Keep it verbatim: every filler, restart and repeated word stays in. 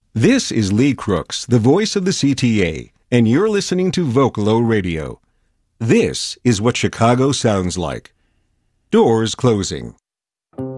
This is Lee Crooks, the voice of the C T A, and you're listening to Vocalo Radio. This is what Chicago sounds like. Doors closing.